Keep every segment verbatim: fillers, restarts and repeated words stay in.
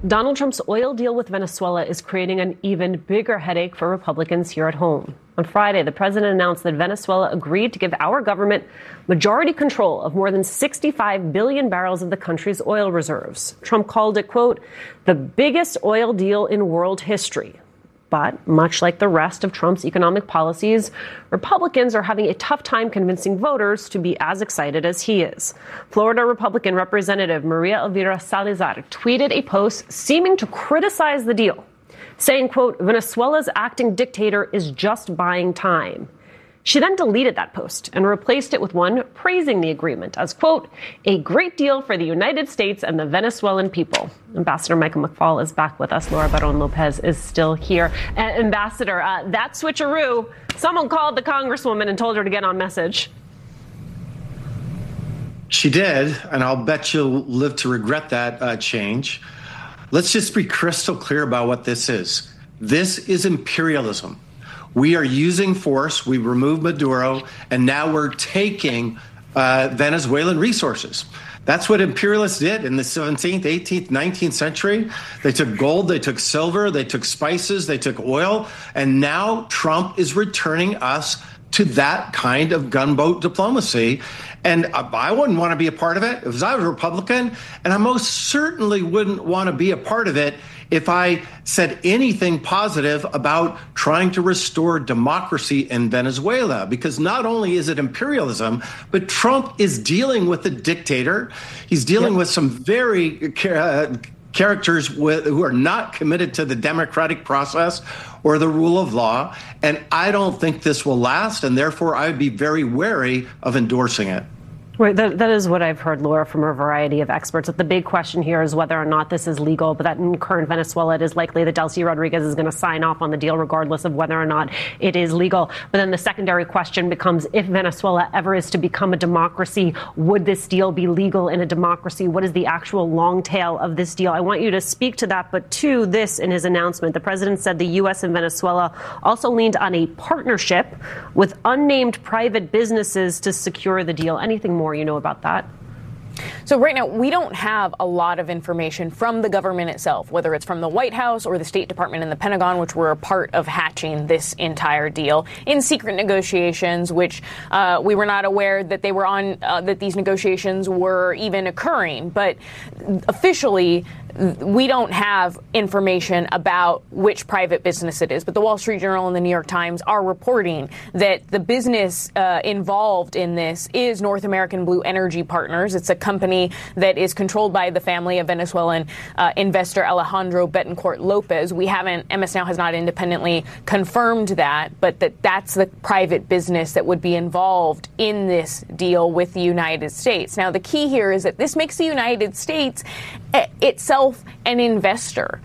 Donald Trump's oil deal with Venezuela is creating an even bigger headache for Republicans here at home. On Friday, the president announced that Venezuela agreed to give our government majority control of more than sixty-five billion barrels of the country's oil reserves. Trump called it, quote, the biggest oil deal in world history. But much like the rest of Trump's economic policies, Republicans are having a tough time convincing voters to be as excited as he is. Florida Republican Representative Maria Elvira Salazar tweeted a post seeming to criticize the deal, saying, quote, Venezuela's acting dictator is just buying time. She then deleted that post and replaced it with one praising the agreement as, quote, a great deal for the United States and the Venezuelan people. Ambassador Michael McFaul is back with us. Laura Barron Lopez is still here. Uh, Ambassador, uh, that switcheroo, someone called the Congresswoman and told her to get on message. She did, and I'll bet you'll live to regret that uh, change. Let's just be crystal clear about what this is. This is imperialism. We are using force. We removed Maduro, and now we're taking uh, Venezuelan resources. That's what imperialists did in the seventeenth, eighteenth, nineteenth century. They took gold, they took silver, they took spices, they took oil, and now Trump is returning us to that kind of gunboat diplomacy. And I wouldn't want to be a part of it if I was a Republican, and I most certainly wouldn't want to be a part of it if I said anything positive about trying to restore democracy in Venezuela, because not only is it imperialism, but Trump is dealing with a dictator. He's dealing yep. with some very uh, characters with, who are not committed to the democratic process or the rule of law. And I don't think this will last, and therefore I would be very wary of endorsing it. Right, that, that is what I've heard, Laura, from a variety of experts. That the big question here is whether or not this is legal, but that in current Venezuela, it is likely that Delcy Rodriguez is going to sign off on the deal regardless of whether or not it is legal. But then the secondary question becomes, if Venezuela ever is to become a democracy, would this deal be legal in a democracy? What is the actual long tail of this deal? I want you to speak to that, but to this in his announcement. The president said the U S and Venezuela also leaned on a partnership with unnamed private businesses to secure the deal. Anything more you know about that? So right now, we don't have a lot of information from the government itself, whether it's from the White House or the State Department and the Pentagon, which were a part of hatching this entire deal in secret negotiations, which uh, we were not aware that they were on, uh, that these negotiations were even occurring. But officially, we don't have information about which private business it is, but the Wall Street Journal and the New York Times are reporting that the business uh, involved in this is North American Blue Energy Partners. It's a company that is controlled by the family of Venezuelan uh, investor Alejandro Betancourt Lopez. We haven't, M S N has not independently confirmed that, but that that's the private business that would be involved in this deal with the United States. Now, the key here is that this makes the United States itself an investor.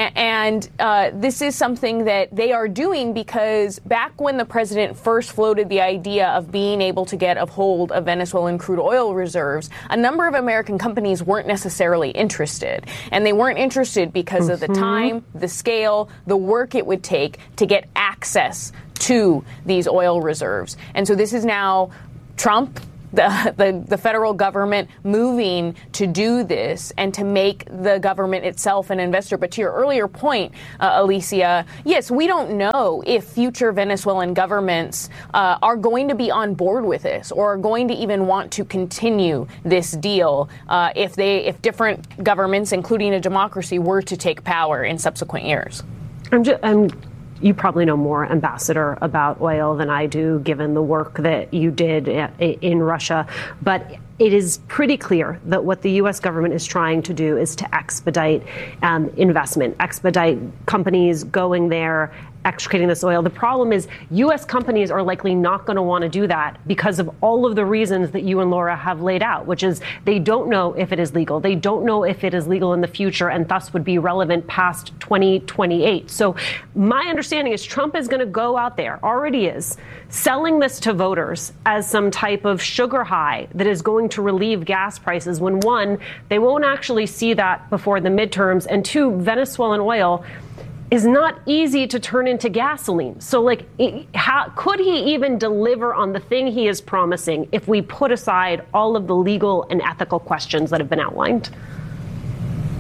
And uh, this is something that they are doing because back when the president first floated the idea of being able to get a hold of Venezuelan crude oil reserves, a number of American companies weren't necessarily interested. And they weren't interested because mm-hmm. of the time, the scale, the work it would take to get access to these oil reserves. And so this is now Trump, The, the the federal government moving to do this and to make the government itself an investor. But to your earlier point, uh, Alicia, yes, we don't know if future Venezuelan governments uh, are going to be on board with this or are going to even want to continue this deal uh, if they if different governments, including a democracy, were to take power in subsequent years. I'm just, I'm You probably know more, Ambassador, about oil than I do, given the work that you did in Russia. But it is pretty clear that what the U S government is trying to do is to expedite um, investment, expedite companies going there, extricating this oil. The problem is U S companies are likely not going to want to do that because of all of the reasons that you and Laura have laid out, which is they don't know if it is legal. They don't know if it is legal in the future and thus would be relevant past twenty twenty-eight. So my understanding is Trump is going to go out there, already is, selling this to voters as some type of sugar high that is going to relieve gas prices when, one, they won't actually see that before the midterms, and two, Venezuelan oil is not easy to turn into gasoline. So, like, how could he even deliver on the thing he is promising if we put aside all of the legal and ethical questions that have been outlined?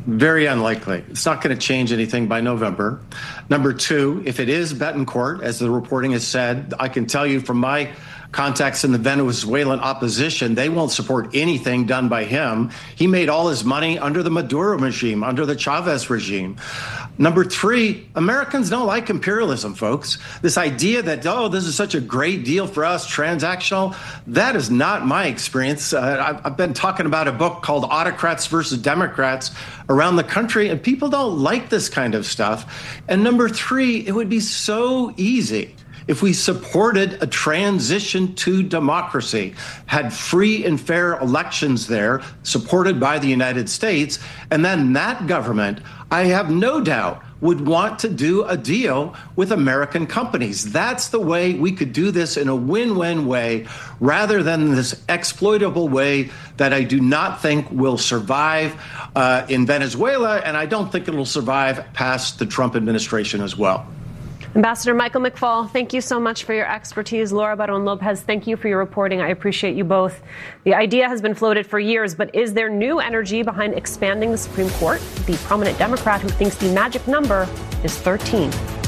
Very unlikely. It's not going to change anything by November. Number two, if it is Betancourt, as the reporting has said, I can tell you from my contacts in the Venezuelan opposition, they won't support anything done by him. He made all his money under the Maduro regime, under the Chavez regime. Number three, Americans don't like imperialism, folks. This idea that, oh, this is such a great deal for us, transactional, that is not my experience. Uh, I've, I've been talking about a book called Autocrats versus Democrats around the country, and people don't like this kind of stuff. And number three, it would be so easy if we supported a transition to democracy, had free and fair elections there, supported by the United States, and then that government, I have no doubt, would want to do a deal with American companies. That's the way we could do this in a win-win way, rather than this exploitable way that I do not think will survive uh, in Venezuela, and I don't think it will survive past the Trump administration as well. Ambassador Michael McFaul, thank you so much for your expertise. Laura Barron Lopez, thank you for your reporting. I appreciate you both. The idea has been floated for years, but is there new energy behind expanding the Supreme Court? The prominent Democrat who thinks the magic number is thirteen.